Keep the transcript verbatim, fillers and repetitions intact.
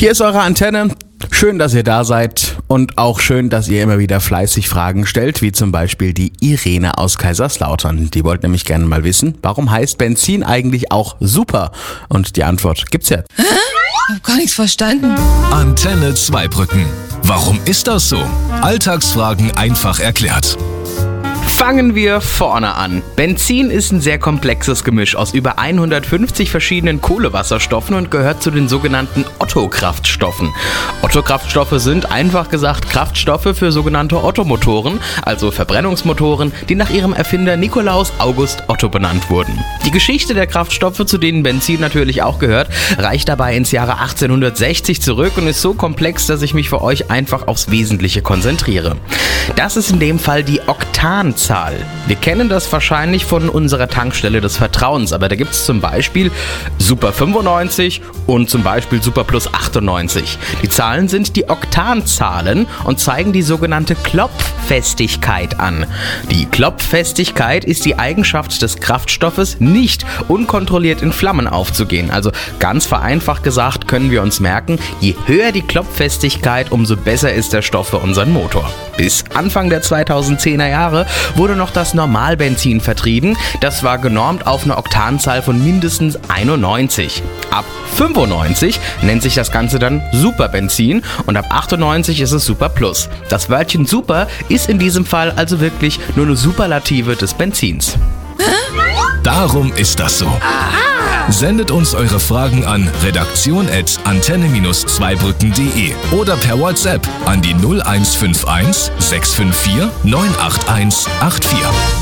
Hier ist eure Antenne. Schön, dass ihr da seid und auch schön, dass ihr immer wieder fleißig Fragen stellt, wie zum Beispiel die Irene aus Kaiserslautern. Die wollte nämlich gerne mal wissen, warum heißt Benzin eigentlich auch super? Und die Antwort gibt's jetzt. Hä? Ich hab gar nichts verstanden. Antenne Zweibrücken. Warum ist das so? Alltagsfragen einfach erklärt. Fangen wir vorne an. Benzin ist ein sehr komplexes Gemisch aus über hundertfünfzig verschiedenen Kohlewasserstoffen und gehört zu den sogenannten Otto-Kraftstoffen. Otto-Kraftstoffe sind einfach gesagt Kraftstoffe für sogenannte Ottomotoren, also Verbrennungsmotoren, die nach ihrem Erfinder Nikolaus August Otto benannt wurden. Die Geschichte der Kraftstoffe, zu denen Benzin natürlich auch gehört, reicht dabei ins Jahre achtzehnhundertsechzig zurück und ist so komplex, dass ich mich für euch einfach aufs Wesentliche konzentriere. Das ist in dem Fall die Oktanzahl. Wir kennen das wahrscheinlich von unserer Tankstelle des Vertrauens, aber da gibt es zum Beispiel Super fünfundneunzig und zum Beispiel Super Plus achtundneunzig. Die Zahlen sind die Oktanzahlen und zeigen die sogenannte Klopffestigkeit an. Die Klopffestigkeit ist die Eigenschaft des Kraftstoffes, nicht unkontrolliert in Flammen aufzugehen. Also ganz vereinfacht gesagt können wir uns merken, je höher die Klopffestigkeit, umso besser ist der Stoff für unseren Motor. Bis Anfang der zweitausendzehner Jahre wurde noch das Normalbenzin vertrieben. Das war genormt auf eine Oktanzahl von mindestens einundneunzig. Ab fünfundneunzig nennt sich das Ganze dann Superbenzin und ab achtundneunzig ist es Super Plus. Das Wörtchen Super ist in diesem Fall also wirklich nur eine Superlative des Benzins. Darum ist das so. Sendet uns eure Fragen an redaktion at antenne zweibrücken punkt de oder per WhatsApp an die null eins fünf eins sechs fünf vier neun acht eins acht vier.